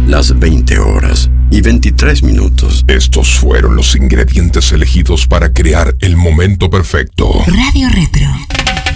las 20 horas y 23 minutos. Estos fueron los ingredientes elegidos para crear el momento perfecto. Radio Retro.